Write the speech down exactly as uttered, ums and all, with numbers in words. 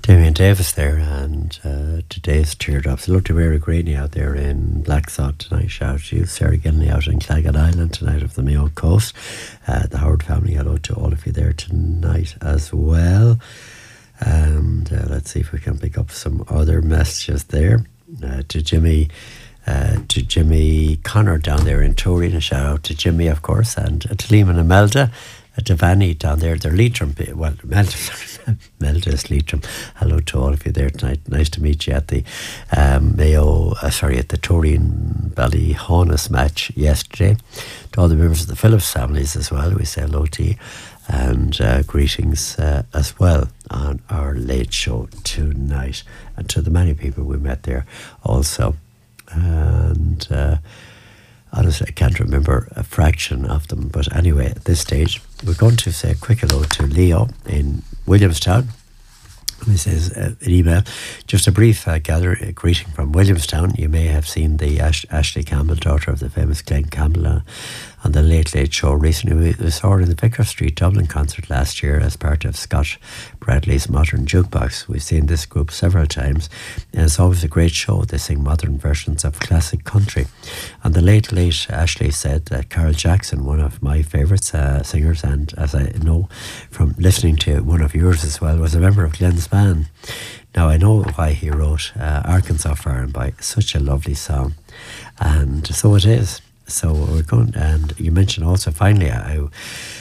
Damien Davis there, and uh, today's Teardrops. Hello to Mary Graney out there in Blacksod tonight. Shout out to you. Sarah Gilney out in Claggett Island tonight of the Mayo Coast. Uh, the Howard family, hello to all of you there tonight as well. And uh, let's see if we can pick up some other messages there. Uh, to Jimmy uh, to Jimmy Connor down there in Turin. A shout out to Jimmy, of course, and uh, to Liam and Imelda. Uh, Devani down there, they're Leitrim, well, Melda, Melda is Leitrim. Hello to all of you there tonight. Nice to meet you at the um, Mayo, uh, sorry, at the Turin Ballyhonus match yesterday. To all the members of the Phillips families as well, we say hello to you, and uh, greetings uh, as well on our late show tonight, and to the many people we met there also. And uh, honestly, I can't remember a fraction of them. But anyway, at this stage, we're going to say a quick hello to Leo in Williamstown. He says, uh, an email, just a brief uh, gather, uh, greeting from Williamstown. You may have seen the Ash- Ashley Campbell, daughter of the famous Glenn Campbell, uh, on the Late Late Show recently. We, we saw her in the Vicar Street Dublin concert last year as part of Scott Bradley's Modern Jukebox. We've seen this group several times, and it's always a great show. They sing modern versions of classic country. On the Late Late, Ashley said that Carl Jackson, one of my favourite uh, singers, and as I know from listening to one of yours as well, was a member of Glenn's band. Now, I know why he wrote uh, Arkansas Fire and By, such a lovely song, and so it is. So we're going, and you mentioned also finally, I